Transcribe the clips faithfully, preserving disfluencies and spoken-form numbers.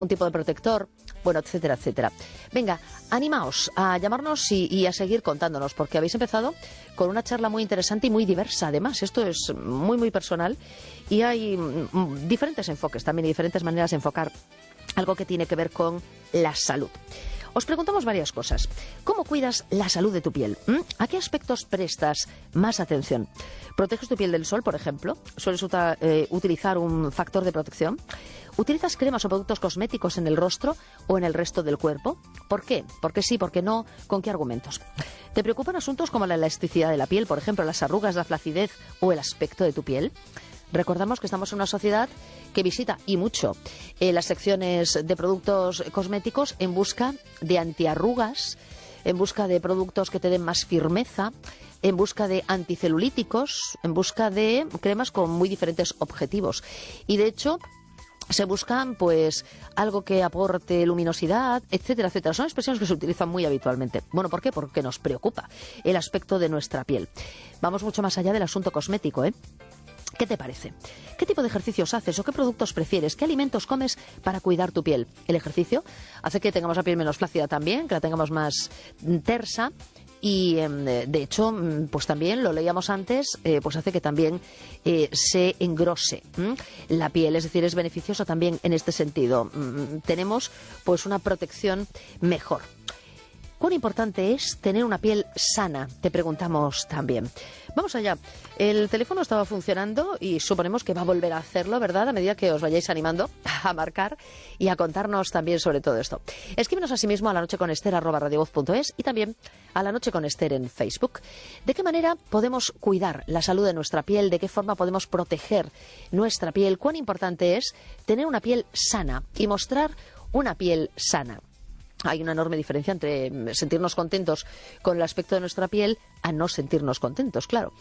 un tipo de protector, bueno, etcétera, etcétera. Venga, animaos a llamarnos y, y a seguir contándonos, porque habéis empezado con una charla muy interesante y muy diversa. Además, esto es muy, muy personal y hay mm, diferentes enfoques también y diferentes maneras de enfocar algo que tiene que ver con la salud. Os preguntamos varias cosas. ¿Cómo cuidas la salud de tu piel? ¿Mm? ¿A qué aspectos prestas más atención? ¿Proteges tu piel del sol, por ejemplo? ¿Sueles uta, eh, utilizar un factor de protección? ¿Utilizas cremas o productos cosméticos en el rostro o en el resto del cuerpo? ¿Por qué? ¿Por qué sí? ¿Por qué no? ¿Con qué argumentos? ¿Te preocupan asuntos como la elasticidad de la piel, por ejemplo, las arrugas, la flacidez o el aspecto de tu piel? Recordamos que estamos en una sociedad que visita, y mucho, eh, las secciones de productos cosméticos en busca de antiarrugas, en busca de productos que te den más firmeza, en busca de anticelulíticos, en busca de cremas con muy diferentes objetivos. Y de hecho, se buscan pues algo que aporte luminosidad, etcétera, etcétera. Son expresiones que se utilizan muy habitualmente. Bueno, ¿por qué? Porque nos preocupa el aspecto de nuestra piel. Vamos mucho más allá del asunto cosmético, ¿eh? ¿Qué te parece? ¿Qué tipo de ejercicios haces o qué productos prefieres? ¿Qué alimentos comes para cuidar tu piel? El ejercicio hace que tengamos la piel menos flácida también, que la tengamos más tersa. Y de hecho, pues también lo leíamos antes, eh, pues hace que también eh, se engrose ¿m? la piel, es decir, es beneficioso también en este sentido. Mm, tenemos pues una protección mejor. ¿Cuán importante es tener una piel sana? Te preguntamos también. Vamos allá. El teléfono estaba funcionando y suponemos que va a volver a hacerlo, ¿verdad? A medida que os vayáis animando a marcar y a contarnos también sobre todo esto. Escríbenos asimismo a la noche con ester arroba radiovoz punto es y también a La Noche con Ester en Facebook. ¿De qué manera podemos cuidar la salud de nuestra piel? ¿De qué forma podemos proteger nuestra piel? ¿Cuán importante es tener una piel sana y mostrar una piel sana? Hay una enorme diferencia entre sentirnos contentos con el aspecto de nuestra piel a no sentirnos contentos, claro.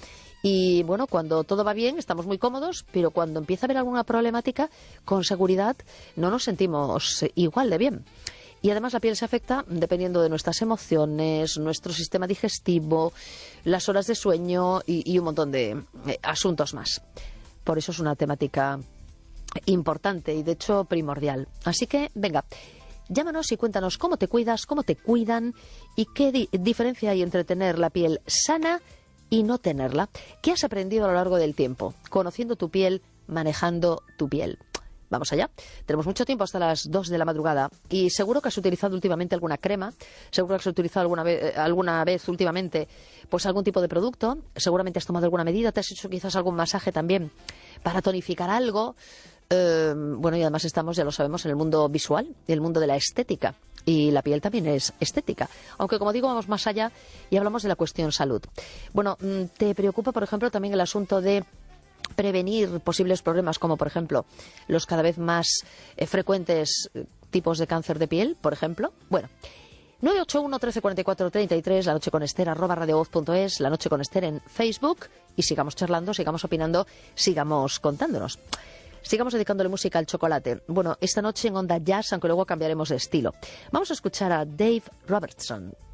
Y bueno, cuando todo va bien estamos muy cómodos, pero cuando empieza a haber alguna problemática, con seguridad no nos sentimos igual de bien. Y además la piel se afecta dependiendo de nuestras emociones, nuestro sistema digestivo, las horas de sueño y, y un montón de eh, asuntos más. Por eso es una temática importante y de hecho primordial. Así que, venga, llámanos y cuéntanos cómo te cuidas, cómo te cuidan y qué di- diferencia hay entre tener la piel sana y no tenerla. ¿Qué has aprendido a lo largo del tiempo? Conociendo tu piel, manejando tu piel. Vamos allá. Tenemos mucho tiempo hasta las dos de la madrugada y seguro que has utilizado últimamente alguna crema, seguro que has utilizado alguna vez, alguna vez últimamente pues algún tipo de producto, seguramente has tomado alguna medida, te has hecho quizás algún masaje también para tonificar algo. Eh, bueno, y además estamos, ya lo sabemos, en el mundo visual, en el mundo de la estética. Y la piel también es estética. Aunque, como digo, vamos más allá y hablamos de la cuestión salud. Bueno, ¿te preocupa, por ejemplo, también el asunto de prevenir posibles problemas como, por ejemplo, los cada vez más eh, frecuentes eh, tipos de cáncer de piel, por ejemplo? Bueno, nueve ocho uno, trece, cuarenta y cuatro, treinta y tres, la noche con Ester, arroba radiovoz punto es, la noche con Ester en Facebook, y sigamos charlando, sigamos opinando, sigamos contándonos. Sigamos dedicándole música al chocolate. Bueno, esta noche en Onda Jazz, aunque luego cambiaremos de estilo. Vamos a escuchar a Dave Robertson.